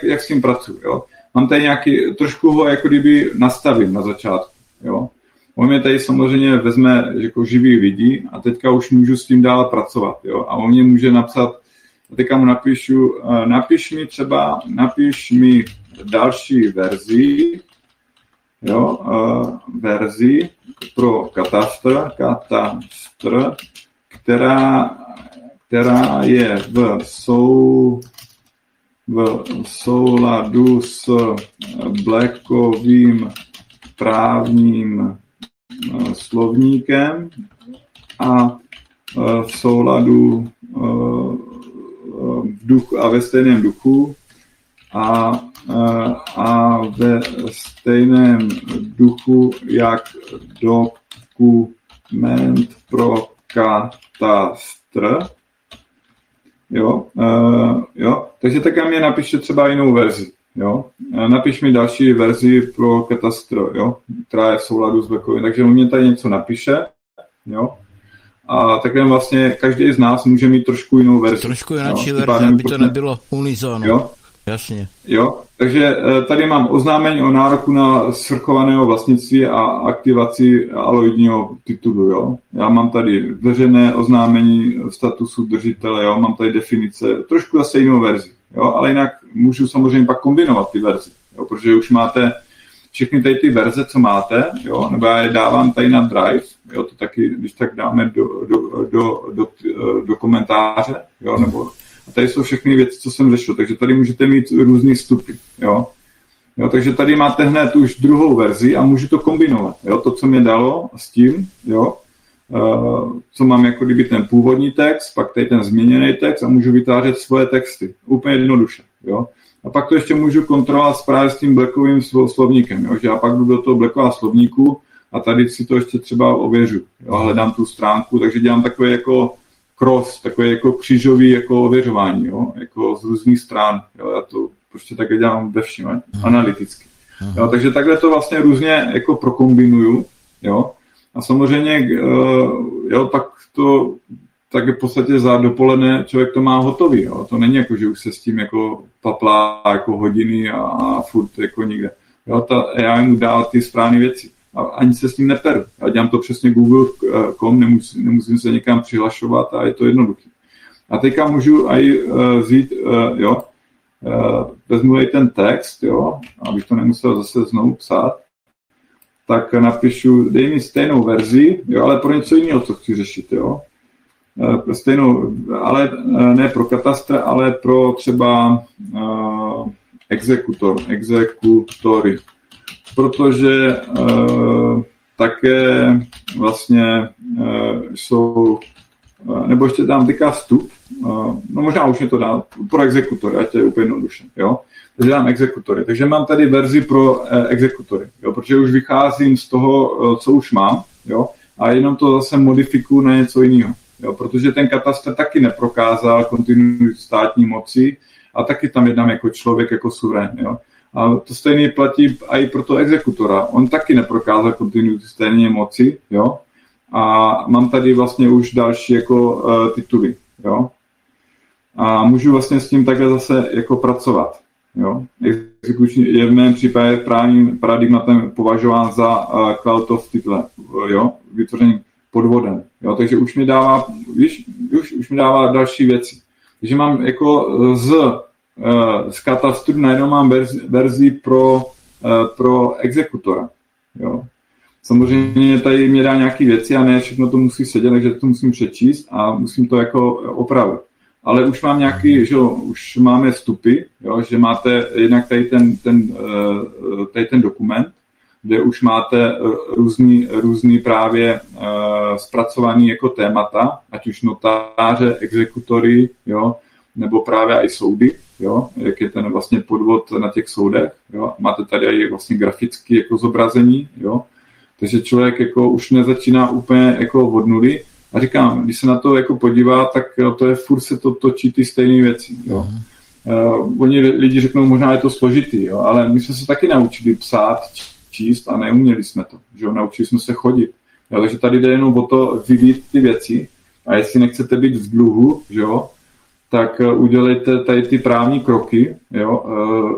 jak s tím pracuji, jo. Mám tady nějaký, trošku ho jako kdyby nastavím na začátku, jo. On mě tady samozřejmě vezme jako živý lidi a teďka už můžu s tím dál pracovat, jo. A on mě může napsat, teďka mu napíšu, napiš mi další verzi, jo, verzi pro katastr, která je v souladu s Blackovým právním slovníkem a v souladu v duchu a ve stejném duchu a ve stejném duchu jak dokument pro katastr. Jo, takže taky mě napište třeba jinou verzi. Jo. Napiš mi další verzi pro katastr, jo, která je v souladu s Blackovým. Takže on mě tady něco napíše, jo. A takhle vlastně každý z nás může mít trošku jinou verzi. Trošku jináčí verzi, aby to nebylo unizono. Jo. Jasně. Jo, takže tady mám oznámení o nároku na svrchovaného vlastnictví a aktivaci aloidního titulu, jo. Já mám tady veřejné oznámení statusu držitele, jo, mám tady definice, trošku zase jinou verzi, jo, ale jinak můžu samozřejmě pak kombinovat ty verze, jo, protože už máte všechny tady ty verze, co máte, jo, nebo já je dávám tady na Drive, jo, to taky, když tak dáme do komentáře, jo, nebo a tady jsou všechny věci, co jsem řešil, takže tady můžete mít různý vstupy, jo. Jo, takže tady máte hned už druhou verzi a můžu to kombinovat, jo, to, co mě dalo s tím, jo, co mám jako kdyby ten původní text, pak tady ten změněný text a můžu vytvářet svoje texty, úplně jednoduše, jo. A pak to ještě můžu kontrolovat právě s tím Blackovým slovníkem, jo, že já pak jdu do toho Blackova slovníku a tady si to ještě třeba ověřu, jo, hledám tu stránku, takže dělám takové jako cross, takové jako křížový jako ověřování, jo, jako z různých stran, jo, já to prostě také dělám ve všem, analyticky. Jo, takže takhle to vlastně různě jako prokombinuju, jo, a samozřejmě, jo, pak to tak v podstatě za dopoledne člověk to má hotový, jo, to není jako, že už se s tím jako paplá jako hodiny a furt jako nikde, jo, já mu dál ty správné věci. A ani se s tím neperu. Já dělám to přesně google.com, nemusím se někam přihlašovat a je to jednoduché. A teďka můžu i vzít, jo, vezmu i ten text, jo, abych to nemusel zase znovu psát, tak napíšu, dej mi stejnou verzi, jo, ale pro něco jiného, co chci řešit, jo. Stejnou, ale ne pro katastr, ale pro třeba exekutory. Protože také vlastně jsou, nebo ještě dám teďka vstup, no možná už mě to dá pro exekutory, ať je úplně jednoduše, jo. Takže dám exekutory. Takže mám tady verzi pro exekutory, jo, protože už vycházím z toho, co už mám, jo, a jenom to zase modifikuju na něco jiného, jo, protože ten katastr taky neprokázal kontinuitu státní moci a taky tam jednám jako člověk, jako suverén, jo. A to stejně platí i pro toho exekutora. On taky neprokázal kontinuitu stejné moci, jo. A mám tady vlastně už další jako tituly, jo. A můžu vlastně s tím takhle zase jako pracovat, jo. Exekuční je v mém případě právním paradigmatem považován za cloud of title, jo, vytvoření podvodem, jo. Takže už mi dává, už mi dává další věci. Takže mám jako z katastru najednou mám verzi pro exekutora. Jo. Samozřejmě tady mě dá nějaké věci a ne všechno to musí sedět, takže to musím přečíst a musím to jako opravit. Ale už mám nějaký, že jo, už máme vstupy, jo, že máte jednak tady ten dokument, kde už máte různý právě zpracovaný jako témata, ať už notáře, exekutory, jo, nebo právě i soudy, jo, jak je ten vlastně podvod na těch soudech, jo, máte tady i vlastně grafické jako zobrazení, jo, takže člověk jako už nezačíná úplně jako od nuly a říkám, když se na to jako podívá, tak to je furt se to točí ty stejné věci, jo. Oni lidi řeknou, možná je to složitý, jo, ale my jsme se taky naučili psát, číst a neuměli jsme to, že jo, naučili jsme se chodit, jo, takže tady jde jenom o to vylít ty věci a jestli nechcete být v dluhu, že jo, tak udělejte tady ty právní kroky, jo,